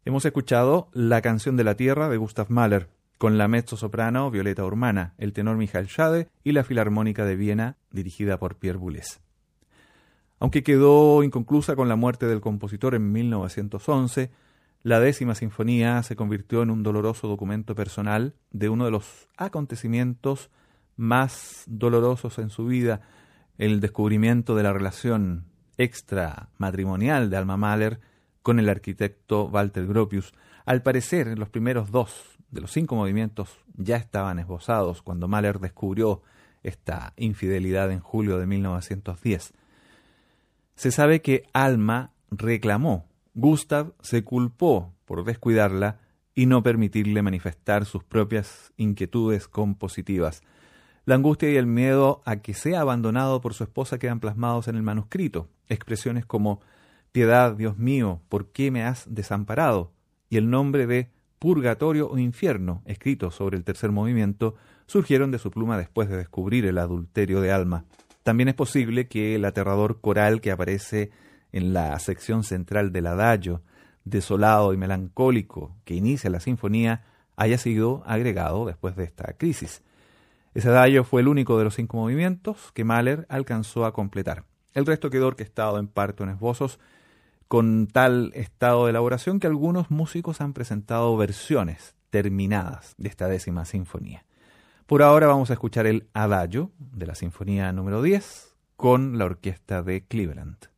Hemos escuchado La canción de la tierra de Gustav Mahler, con la mezzosoprano Violeta Urmana, el tenor Michael Schade y la Filarmónica de Viena, dirigida por Pierre Boulez. Aunque quedó inconclusa con la muerte del compositor en 1911, la 10ª Sinfonía se convirtió en un doloroso documento personal de uno de los acontecimientos más dolorosos en su vida, el descubrimiento de la relación extramatrimonial de Alma Mahler con el arquitecto Walter Gropius. Al parecer, los primeros 2 de los 5 movimientos ya estaban esbozados cuando Mahler descubrió esta infidelidad en julio de 1910. Se sabe que Alma reclamó, Gustav se culpó por descuidarla y no permitirle manifestar sus propias inquietudes compositivas. La angustia y el miedo a que sea abandonado por su esposa quedan plasmados en el manuscrito. Expresiones como «Piedad, Dios mío, ¿por qué me has desamparado?» y el nombre de «Purgatorio o Infierno», escrito sobre el tercer movimiento, surgieron de su pluma después de descubrir el adulterio de Alma. También es posible que el aterrador coral que aparece en la sección central del adagio, desolado y melancólico, que inicia la sinfonía, haya sido agregado después de esta crisis. Ese adagio fue el único de los 5 movimientos que Mahler alcanzó a completar. El resto quedó orquestado en parte en esbozos, con tal estado de elaboración que algunos músicos han presentado versiones terminadas de esta 10ª sinfonía. Por ahora vamos a escuchar el adagio de la sinfonía número 10 con la orquesta de Cleveland.